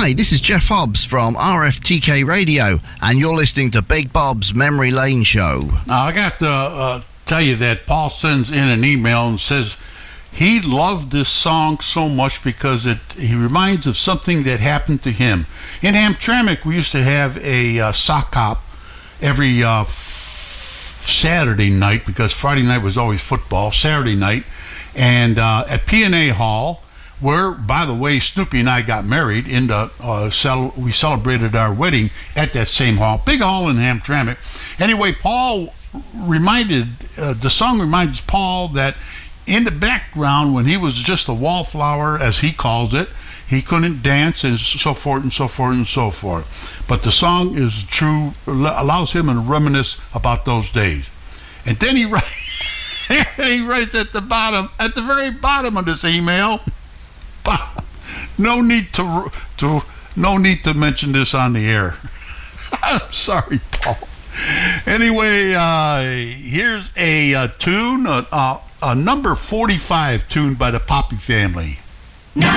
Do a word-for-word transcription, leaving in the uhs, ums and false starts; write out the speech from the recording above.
Hi, this is Jeff Hobbs from R F T K Radio, and you're listening to Big Bob's Memory Lane Show. Now, I got to uh, tell you that Paul sends in an email and says he loved this song so much because it he reminds of something that happened to him. In Hamtramck, we used to have a uh, sock hop every uh, f- Saturday night, because Friday night was always football, Saturday night, and uh, at P and A Hall, where, by the way, Snoopy and I got married. In the, uh, cel- we celebrated our wedding at that same hall, big hall in Hamtramck. Anyway, Paul reminded, uh, the song reminds Paul that in the background, when he was just a wallflower, as he calls it, he couldn't dance and so forth and so forth and so forth. But the song is true, allows him to reminisce about those days. And then he writes, he writes at the bottom, at the very bottom of this email, no need to to no need to mention this on the air. I'm sorry, Paul. Anyway, uh, here's a, uh tune, a, a, a number forty-five tune by the Poppy Family.